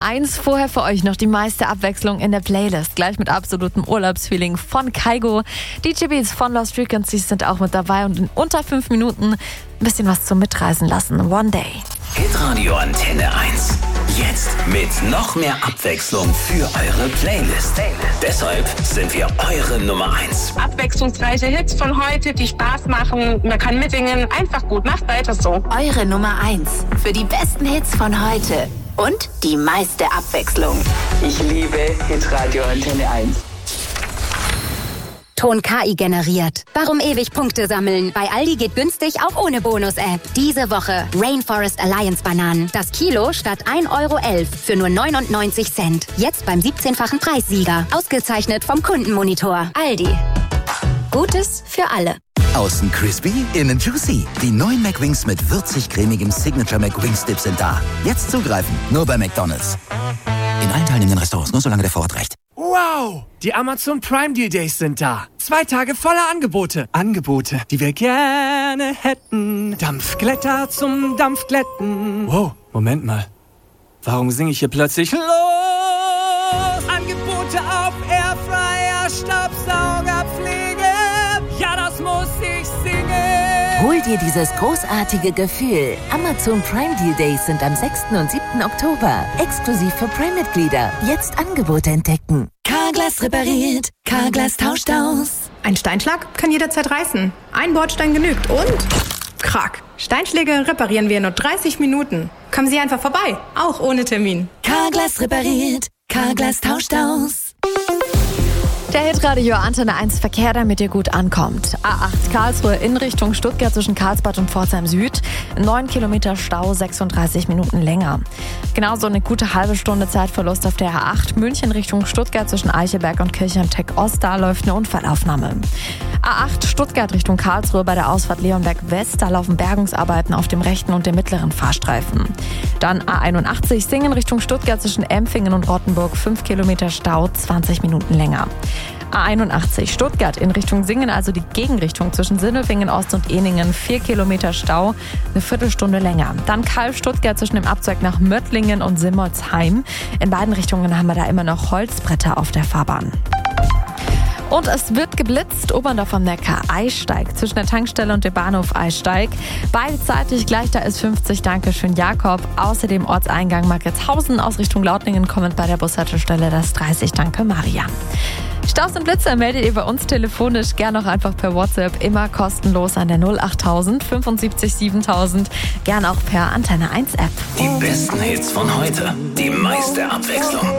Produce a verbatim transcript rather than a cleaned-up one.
Eins vorher für euch noch die meiste Abwechslung in der Playlist. Gleich mit absolutem Urlaubsfeeling von Kygo. D J Beats von Lost Frequencies sind auch mit dabei und in unter fünf Minuten ein bisschen was zum Mitreisen lassen. One Day. Hitradio Antenne eins. Jetzt mit noch mehr Abwechslung für eure Playlist. Deshalb sind wir eure Nummer eins. Abwechslungsreiche Hits von heute, die Spaß machen. Man kann mitsingen. Einfach gut. Macht weiter so. Eure Nummer eins für die besten Hits von heute. Und die meiste Abwechslung. Ich liebe Hitradio Antenne eins. Ton K I generiert. Warum ewig Punkte sammeln? Bei Aldi geht günstig auch ohne Bonus-App. Diese Woche Rainforest Alliance Bananen. Das Kilo statt ein Euro elf für nur neunundneunzig Cent. Jetzt beim siebzehnfachen Preissieger. Ausgezeichnet vom Kundenmonitor. Aldi. Gutes für alle. Außen crispy, innen juicy. Die neuen McWings mit würzig-cremigem Signature McWings Dip sind da. Jetzt zugreifen, nur bei McDonald's. In allen teilnehmenden Restaurants, nur solange der Vorrat reicht. Wow! Die Amazon Prime Deal Days sind da. Zwei Tage voller Angebote. Angebote, die wir gerne hätten. Dampfglätter zum Dampfglätten. Wow, Moment mal. Warum singe ich hier plötzlich los? Angebote auf Airfryer, Staubsaugerpflege. Ja, das muss ich singen. Hol dir dieses großartige Gefühl. Amazon Prime Deal Days sind am sechsten und siebten Oktober. Exklusiv für Prime-Mitglieder. Jetzt Angebote entdecken. Carglass repariert, Carglass tauscht aus. Ein Steinschlag kann jederzeit reißen. Ein Bordstein genügt und... Krack. Steinschläge reparieren wir in nur dreißig Minuten. Kommen Sie einfach vorbei, auch ohne Termin. Carglass repariert, Carglass tauscht aus. Der Hitradio Antenne eins Verkehr, damit ihr gut ankommt. A acht Karlsruhe in Richtung Stuttgart zwischen Karlsbad und Pforzheim Süd. neun Kilometer Stau, sechsunddreißig Minuten länger. Genauso eine gute halbe Stunde Zeitverlust auf der A acht München Richtung Stuttgart zwischen Eichelberg und Kirchheim-Tech Ost. Da läuft eine Unfallaufnahme. A acht Stuttgart Richtung Karlsruhe bei der Ausfahrt Leonberg West. Da laufen Bergungsarbeiten auf dem rechten und dem mittleren Fahrstreifen. Dann A einundachtzig Singen Richtung Stuttgart zwischen Empfingen und Rottenburg. fünf Kilometer Stau, zwanzig Minuten länger. A einundachtzig Stuttgart in Richtung Singen, also die Gegenrichtung zwischen Sindelfingen Ost und Ehningen, vier Kilometer Stau, eine Viertelstunde länger. Dann Kalf Stuttgart zwischen dem Abzweig nach Möttlingen und Simmolsheim. In beiden Richtungen haben wir da immer noch Holzbretter auf der Fahrbahn. Und es wird geblitzt, Oberndorf am Neckar, Eisteig, zwischen der Tankstelle und dem Bahnhof Eisteig. Beidseitig gleich, da ist fünfzig, Dankeschön Jakob. Außerdem Ortseingang Margretshausen, aus Richtung Lautlingen kommend bei der Bushaltestelle das dreißig, danke Marian. Staus und Blitzer meldet ihr bei uns telefonisch, gern auch einfach per WhatsApp, immer kostenlos an der null achttausend fünfundsiebzig siebentausend, gern auch per Antenne eins App. Die besten Hits von heute, die meiste Abwechslung.